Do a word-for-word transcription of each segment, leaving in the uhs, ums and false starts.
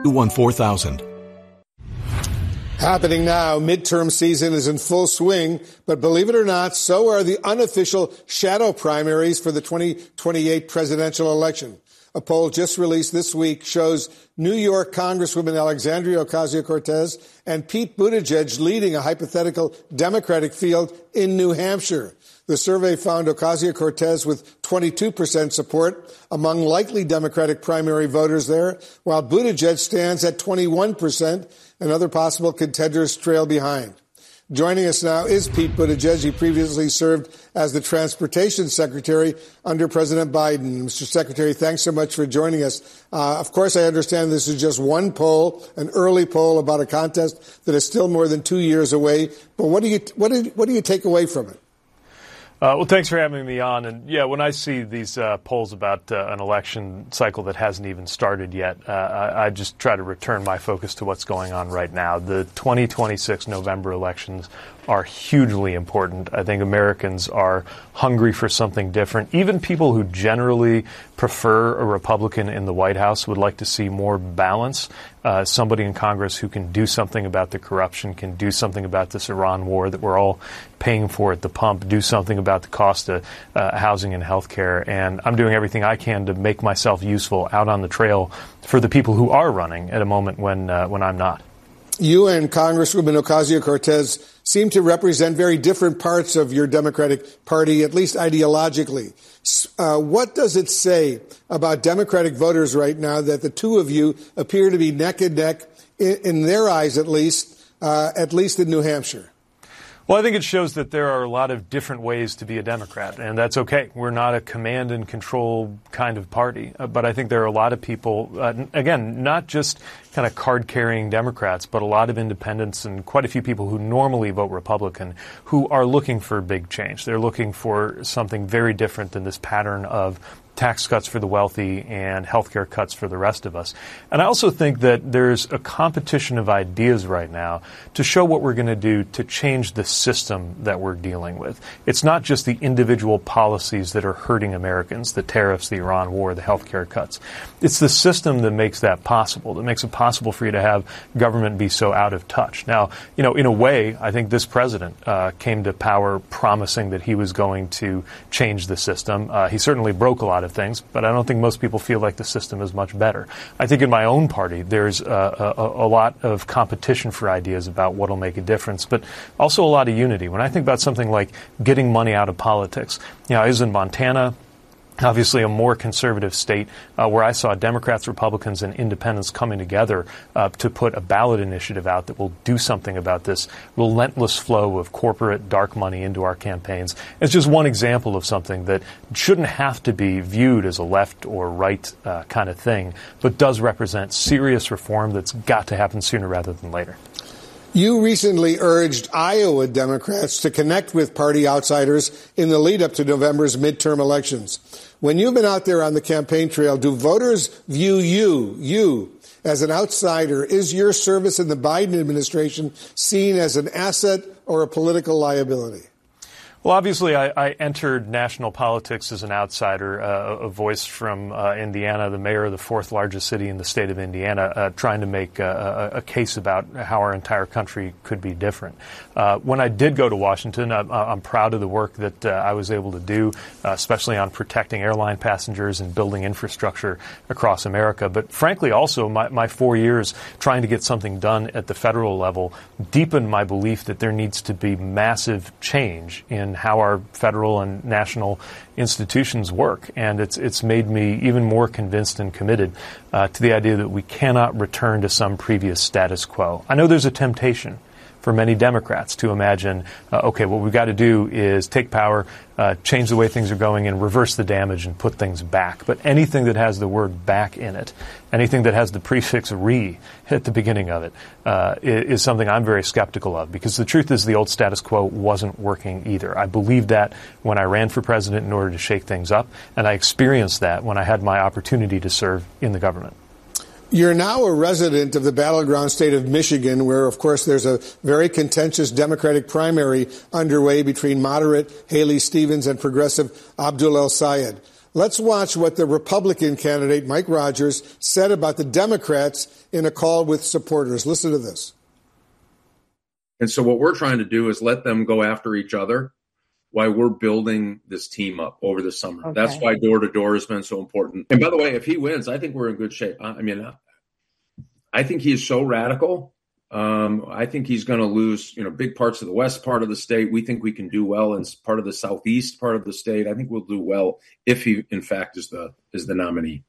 one four thousand. Happening now, midterm season is in full swing, but believe it or not, so are the unofficial shadow primaries for the twenty twenty-eight presidential election. A poll just released this week shows New York Congresswoman Alexandria Ocasio-Cortez and Pete Buttigieg leading a hypothetical Democratic field in New Hampshire. The survey found Ocasio-Cortez with twenty-two percent support among likely Democratic primary voters there, while Buttigieg stands at twenty-one percent, and other possible contenders trail behind. Joining us now is Pete Buttigieg. He previously served as the Transportation Secretary under President Biden. Mister Secretary, thanks so much for joining us. Uh, of course, I understand this is just one poll, an early poll about a contest that is still more than two years away. But what do you what do, what do you take away from it? Uh, well, thanks for having me on. And yeah, when I see these uh, polls about uh, an election cycle that hasn't even started yet, uh, I, I just try to return my focus to what's going on right now. The twenty twenty-six November elections are hugely important. I think Americans are hungry for something different. Even people who generally prefer a Republican in the White House would like to see more balance. Uh, somebody in Congress who can do something about the corruption, can do something about this Iran war that we're all paying for at the pump, do something about the cost of uh, housing and health care. And I'm doing everything I can to make myself useful out on the trail for the people who are running at a moment when uh, when I'm not. You and Congresswoman Ocasio-Cortez seem to represent very different parts of your Democratic Party, at least ideologically. Uh, what does it say about Democratic voters right now that the two of you appear to be neck and neck, in, in their eyes at least, uh, at least in New Hampshire? Well, I think it shows that there are a lot of different ways to be a Democrat, and that's okay. We're not a command and control kind of party, uh, but I think there are a lot of people, uh, again, not just kind of card-carrying Democrats, but a lot of independents and quite a few people who normally vote Republican who are looking for big change. They're looking for something very different than this pattern of tax cuts for the wealthy and health care cuts for the rest of us. And I also think that there's a competition of ideas right now to show what we're going to do to change the system that we're dealing with. It's not just the individual policies that are hurting Americans, the tariffs, the Iran war, the health care cuts. It's the system that makes that possible, that makes it possible for you to have government be so out of touch. Now, you know, in a way, I think this president uh, came to power promising that he was going to change the system. Uh, he certainly broke a lot of things, but I don't think most people feel like the system is much better. I think in my own party, there's a, a, a lot of competition for ideas about what will make a difference, but also a lot of unity. When I think about something like getting money out of politics, you know, I was in Montana, obviously a more conservative state, uh, where I saw Democrats, Republicans, and independents coming together uh, to put a ballot initiative out that will do something about this relentless flow of corporate dark money into our campaigns. It's just one example of something that shouldn't have to be viewed as a left or right uh, kind of thing, but does represent serious reform that's got to happen sooner rather than later. You recently urged Iowa Democrats to connect with party outsiders in the lead up to November's midterm elections. When you've been out there on the campaign trail, do voters view you, you, as an outsider? Is your service in the Biden administration seen as an asset or a political liability? Well, obviously, I, I entered national politics as an outsider, uh, a voice from uh, Indiana, the mayor of the fourth largest city in the state of Indiana, uh, trying to make uh, a, a case about how our entire country could be different. Uh, when I did go to Washington, I, I'm proud of the work that uh, I was able to do, uh, especially on protecting airline passengers and building infrastructure across America. But frankly, also, my, my four years trying to get something done at the federal level deepened my belief that there needs to be massive change in how our federal and national institutions work. And it's it's made me even more convinced and committed uh, to the idea that we cannot return to some previous status quo. I know there's a temptation for many Democrats to imagine, uh, okay, what we've got to do is take power, uh, change the way things are going, and reverse the damage and put things back. But anything that has the word back in it, anything that has the prefix re at the beginning of it, uh, is something I'm very skeptical of, because the truth is the old status quo wasn't working either. I believed that when I ran for president in order to shake things up, and I experienced that when I had my opportunity to serve in the government. You're now a resident of the battleground state of Michigan, where, of course, there's a very contentious Democratic primary underway between moderate Haley Stevens and progressive Abdul El-Sayed. Let's watch what the Republican candidate, Mike Rogers, said about the Democrats in a call with supporters. Listen to this. And so what we're trying to do is let them go after each other while we're building this team up over the summer. Okay. That's why door-to-door has been so important. And by the way, if he wins, I think we're in good shape. I mean, I think he is so radical. Um, I think he's going to lose, you know, big parts of the west part of the state. We think we can do well in part of the southeast part of the state. I think we'll do well if he, in fact, is the is the nominee.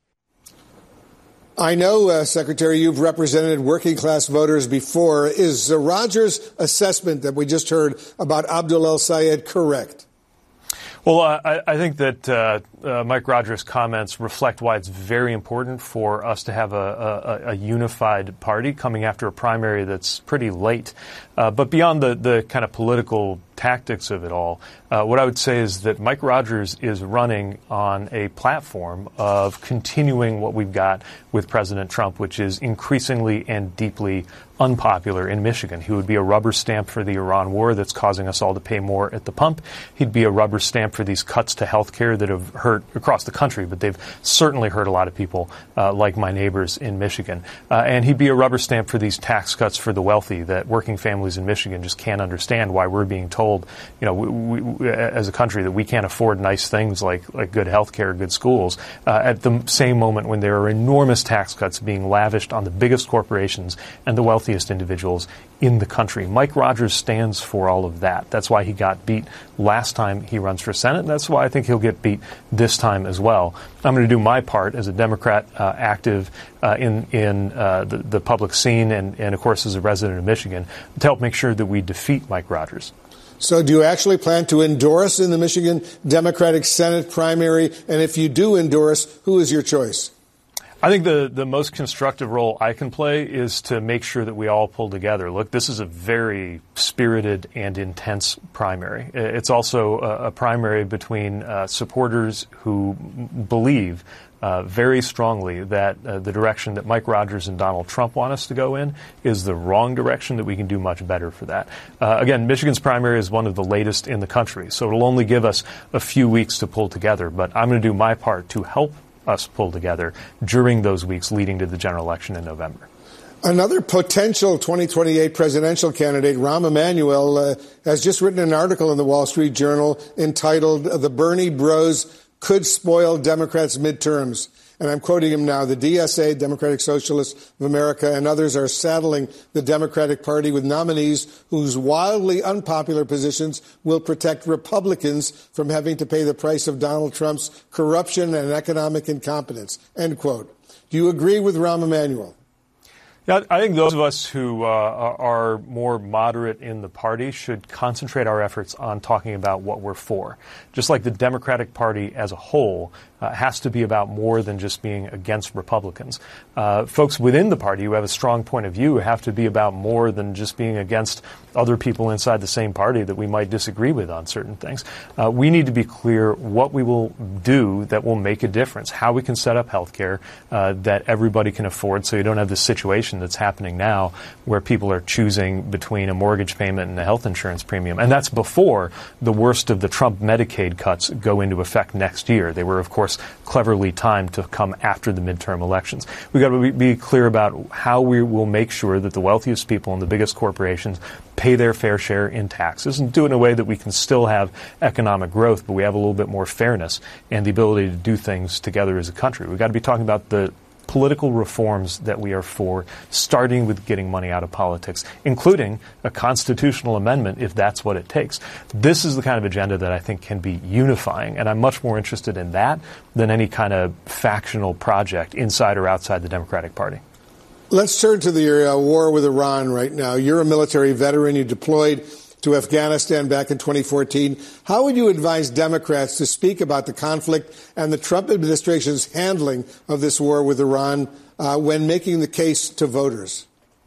I know, uh, Secretary, you've represented working class voters before. Is uh, Rogers' assessment that we just heard about Abdul El-Sayed correct? Well, uh, I, I think that uh, uh, Mike Rogers' comments reflect why it's very important for us to have a, a, a unified party coming after a primary that's pretty late. Uh, but beyond the, the kind of political tactics of it all, uh, what I would say is that Mike Rogers is running on a platform of continuing what we've got with President Trump, which is increasingly and deeply unpopular in Michigan. He would be a rubber stamp for the Iran war that's causing us all to pay more at the pump. He'd be a rubber stamp for these cuts to health care that have hurt across the country, but they've certainly hurt a lot of people uh, like my neighbors in Michigan. Uh, and he'd be a rubber stamp for these tax cuts for the wealthy that working families in Michigan just can't understand why we're being told, you know, we, we, as a country that we can't afford nice things like, like good health care, good schools, uh, at the same moment when there are enormous tax cuts being lavished on the biggest corporations and the wealthiest individuals in the country. Mike Rogers stands for all of that. That's why he got beat last time he runs for Senate, and that's why I think he'll get beat this time as well. I'm going to do my part as a Democrat uh, active uh, in in uh, the, the public scene and, and, of course, as a resident of Michigan to help make sure that we defeat Mike Rogers. So do you actually plan to endorse in the Michigan Democratic Senate primary? And if you do endorse, who is your choice? I think the, the most constructive role I can play is to make sure that we all pull together. Look, this is a very spirited and intense primary. It's also a, a primary between uh, supporters who believe uh, very strongly that uh, the direction that Mike Rogers and Donald Trump want us to go in is the wrong direction, that we can do much better for that. Uh, again, Michigan's primary is one of the latest in the country, so it'll only give us a few weeks to pull together. But I'm going to do my part to help us pull together during those weeks leading to the general election in November. Another potential twenty twenty-eight presidential candidate, Rahm Emanuel, uh, has just written an article in the Wall Street Journal entitled "The Bernie Bros Could Spoil Democrats' Midterms." And I'm quoting him now. The D S A, Democratic Socialists of America, and others are saddling the Democratic Party with nominees whose wildly unpopular positions will protect Republicans from having to pay the price of Donald Trump's corruption and economic incompetence. End quote. Do you agree with Rahm Emanuel? Yeah, I think those of us who uh, are more moderate in the party should concentrate our efforts on talking about what we're for. Just like the Democratic Party as a whole uh, has to be about more than just being against Republicans. Uh, folks within the party who have a strong point of view have to be about more than just being against other people inside the same party that we might disagree with on certain things. Uh, we need to be clear what we will do that will make a difference, how we can set up health care uh, that everybody can afford, so you don't have this situation that's happening now where people are choosing between a mortgage payment and a health insurance premium. And that's before the worst of the Trump Medicaid cuts go into effect next year. They were, of course, cleverly timed to come after the midterm elections. We've got to be clear about how we will make sure that the wealthiest people and the biggest corporations pay their fair share in taxes and do it in a way that we can still have economic growth, but we have a little bit more fairness and the ability to do things together as a country. We've got to be talking about the political reforms that we are for, starting with getting money out of politics, including a constitutional amendment if that's what it takes. This is the kind of agenda that I think can be unifying, and I'm much more interested in that than any kind of factional project inside or outside the Democratic Party. Let's turn to the uh, war with Iran right now. You're a military veteran. You deployed to Afghanistan back in twenty fourteen. How would you advise Democrats to speak about the conflict and the Trump administration's handling of this war with Iran uh, when making the case to voters?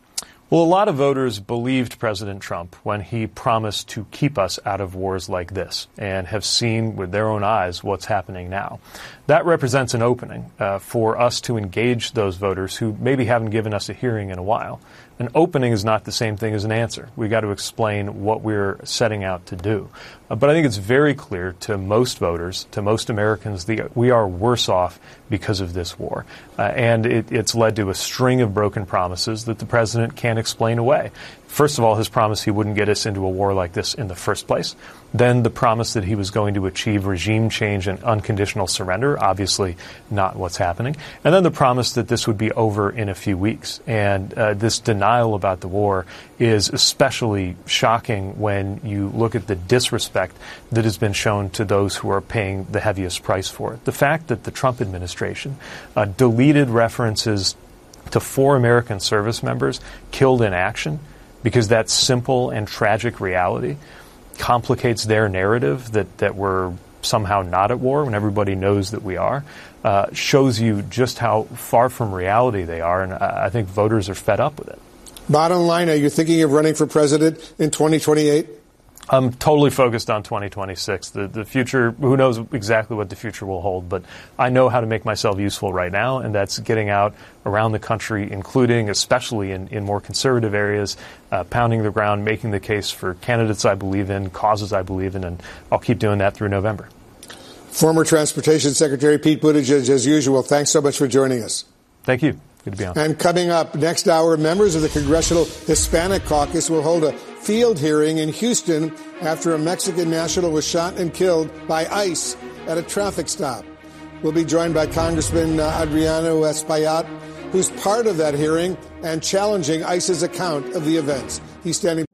Well, a lot of voters believed President Trump when he promised to keep us out of wars like this and have seen with their own eyes what's happening now. That represents an opening uh, for us to engage those voters who maybe haven't given us a hearing in a while. An opening is not the same thing as an answer. We've got to explain what we're setting out to do. Uh, but I think it's very clear to most voters, to most Americans, that we are worse off because of this war. Uh, and it, it's led to a string of broken promises that the president can't explain away. First of all, his promise he wouldn't get us into a war like this in the first place. Then the promise that he was going to achieve regime change and unconditional surrender, obviously not what's happening. And then the promise that this would be over in a few weeks. And uh, this denial about the war is especially shocking when you look at the disrespect that has been shown to those who are paying the heaviest price for it. The fact that the Trump administration uh, deleted references to four American service members killed in action because that simple and tragic reality complicates their narrative that, that we're somehow not at war when everybody knows that we are, uh, shows you just how far from reality they are, and I think voters are fed up with it. Bottom line, are you thinking of running for president in twenty twenty-eight? I'm totally focused on twenty twenty-six. The, the future, who knows exactly what the future will hold, but I know how to make myself useful right now, and that's getting out around the country, including, especially in, in more conservative areas, uh, pounding the ground, making the case for candidates I believe in, causes I believe in, and I'll keep doing that through November. Former Transportation Secretary Pete Buttigieg, as usual, thanks so much for joining us. Thank you. Good to be on. And coming up next hour, members of the Congressional Hispanic Caucus will hold a field hearing in Houston after a Mexican national was shot and killed by ICE at a traffic stop. We'll be joined by Congressman uh, Adriano Espaillat, who's part of that hearing and challenging ICE's account of the events. He's standing